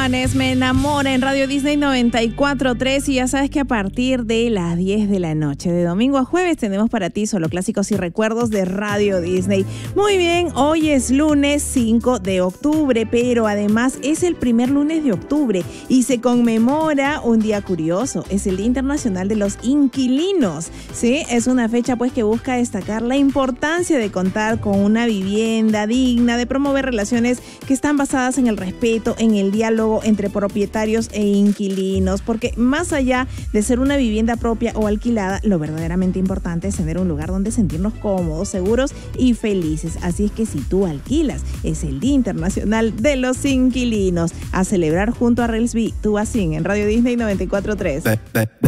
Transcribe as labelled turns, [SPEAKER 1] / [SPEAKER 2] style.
[SPEAKER 1] Juanes, Me enamora en Radio Disney 94.3 y ya sabes que a partir de las 10 de la noche, de domingo a jueves, tenemos para ti solo clásicos y recuerdos de Radio Disney. Muy bien, hoy es lunes 5 de octubre, pero además es el primer lunes de octubre y se conmemora un día curioso, es el Día Internacional de los Inquilinos. Sí, es una fecha pues que busca destacar la importancia de contar con una vivienda digna, de promover relaciones que están basadas en el respeto, en el diálogo entre propietarios e inquilinos, porque más allá de ser una vivienda propia o alquilada, lo verdaderamente importante es tener un lugar donde sentirnos cómodos, seguros y felices. Así es que si tú alquilas, es el Día Internacional de los Inquilinos. A celebrar junto a Relsby, tú así en Radio Disney 94.3.